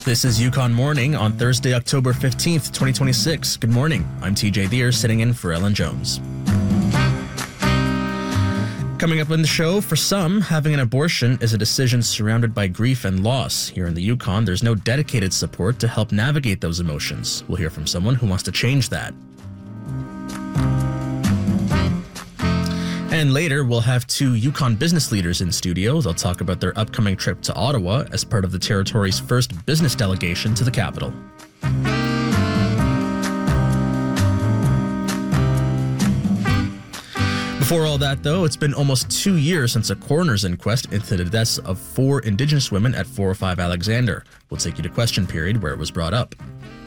This is Yukon Morning on Thursday, October 15th, 2026. Good morning. I'm TJ Deere, sitting in for Ellen Jones. Coming up in the show, for some, having an abortion is a decision surrounded by grief and loss. Here in the Yukon, there's no dedicated support to help navigate those emotions. We'll hear from someone who wants to change that. And later, we'll have two Yukon business leaders in studio. They'll talk about their upcoming trip to Ottawa as part of the territory's first business delegation to the capital. Before all that, though, it's been almost 2 years since a coroner's inquest into the deaths of 4 Indigenous women at 405 Alexander. We'll take you to question period where it was brought up.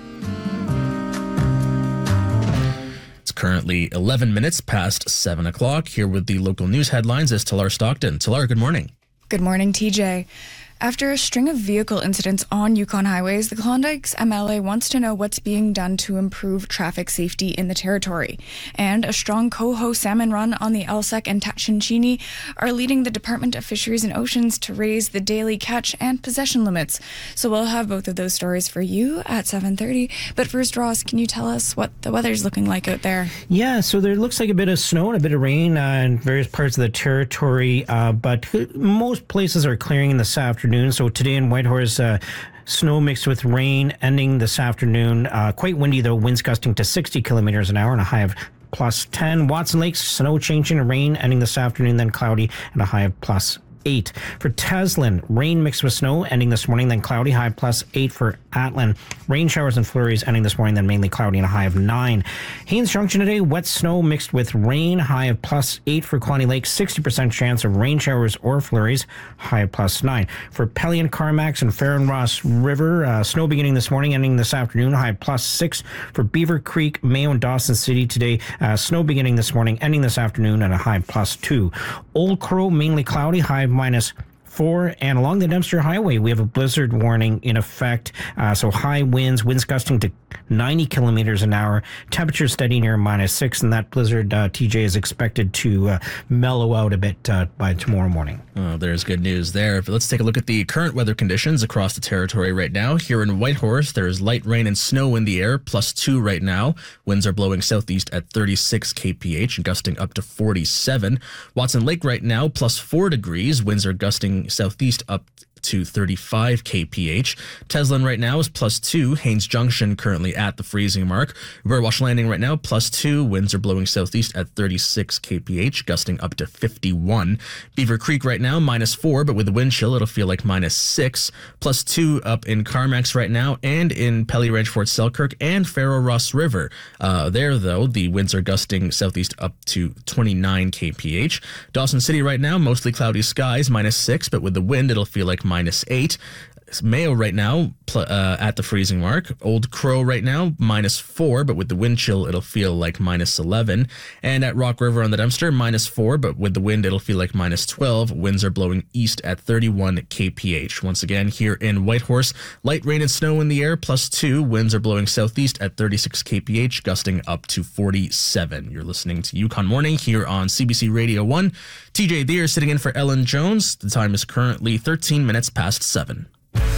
Currently 11 minutes past 7 o'clock. Here with the local news headlines is Talar Stockton. Talar, good morning. Good morning, TJ. After a string of vehicle incidents on Yukon highways, the Klondike's MLA wants to know what's being done to improve traffic safety in the territory. And a strong coho salmon run on the Elsek and Tatchinchini are leading the Department of Fisheries and Oceans to raise the daily catch and possession limits. So we'll have both of those stories for you at 7:30. But first, Ross, can you tell us what the weather's looking like out there? Yeah, so there looks like a bit of snow and a bit of rain in various parts of the territory, but most places are clearing this afternoon. So today in Whitehorse, snow mixed with rain ending this afternoon. Quite windy, though, winds gusting to 60 kilometers an hour and a high of plus 10. Watson Lakes, snow changing to rain ending this afternoon, then cloudy and a high of plus 8. For Teslin, rain mixed with snow ending this morning, then cloudy, high plus 8 for Atlin. Rain showers and flurries ending this morning, then mainly cloudy and a high of 9. Haines Junction today, wet snow mixed with rain, high of plus 8 for Quaney Lake, 60% chance of rain showers or flurries, high of plus 9. For Pelion, Carmax, and Fair and Ross River, snow beginning this morning, ending this afternoon, high of plus 6. For Beaver Creek, Mayo, and Dawson City today, snow beginning this morning, ending this afternoon, and a high of plus 2. Old Crow, mainly cloudy, high of minus 4, and along the Dempster Highway, we have a blizzard warning in effect. So high winds gusting to 90 kilometers an hour, temperature steady near minus 6, and that blizzard, TJ, is expected to mellow out a bit by tomorrow morning. Oh, there's good news there. But let's take a look at the current weather conditions across the territory right now. Here in Whitehorse, there's light rain and snow in the air, plus 2 right now. Winds are blowing southeast at 36 kph and gusting up to 47. Watson Lake right now, plus 4 degrees. Winds are gusting southeast up to 35 kph. Teslin right now is plus 2. Haines Junction currently at the freezing mark. Burwash Landing right now plus 2. Winds are blowing southeast at 36 kph, gusting up to 51. Beaver Creek right now minus 4, but with the wind chill it'll feel like minus 6. Plus 2 up in Carmax right now, and in Pelly Ranch, Fort Selkirk, and Faro Ross River. There though, the winds are gusting southeast up to 29 kph. Dawson City right now mostly cloudy skies, minus 6, but with the wind it'll feel like minus 8. Mayo right now at the freezing mark. Old Crow right now minus 4, but with the wind chill it'll feel like minus 11. And at Rock River on the Dempster, minus 4, but with the wind it'll feel like minus 12. Winds are blowing east at 31 kph. Once again, here in Whitehorse, light rain and snow in the air, plus 2. Winds are blowing southeast at 36 kph, gusting up to 47. You're listening to Yukon Morning here on CBC Radio 1. TJ Deere sitting in for Ellen Jones. The time is currently 13 minutes past 7.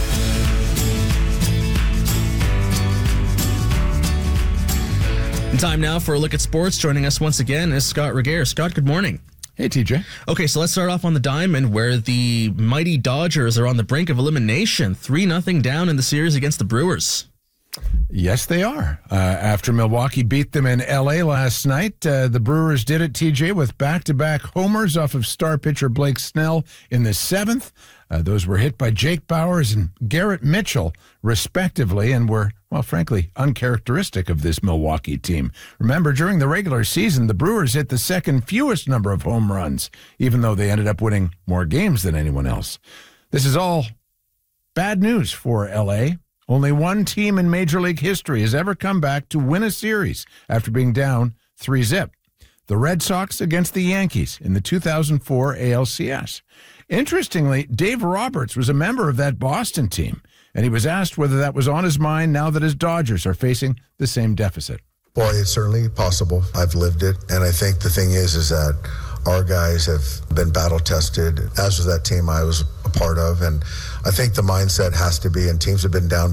Time now for a look at sports. Joining us once again is Scott Regehr. Scott, good morning. Hey, TJ. Okay, so let's start off on the diamond where the mighty Dodgers are on the brink of elimination. 3-0 down in the series against the Brewers. Yes, they are. After Milwaukee beat them in L.A. last night, the Brewers did it, TJ, with back-to-back homers off of star pitcher Blake Snell in the 7th. Those were hit by Jake Bauers and Garrett Mitchell, respectively, and were, well, frankly, uncharacteristic of this Milwaukee team. Remember, during the regular season, the Brewers hit the second fewest number of home runs, even though they ended up winning more games than anyone else. This is all bad news for L.A. Only one team in Major League history has ever come back to win a series after being down 3-0. The Red Sox against the Yankees in the 2004 ALCS. Interestingly, Dave Roberts was a member of that Boston team, and he was asked whether that was on his mind now that his Dodgers are facing the same deficit. Well, it's certainly possible. I've lived it, and I think the thing is that our guys have been battle-tested, as was that team I was a part of, and I think the mindset has to be, and teams have been down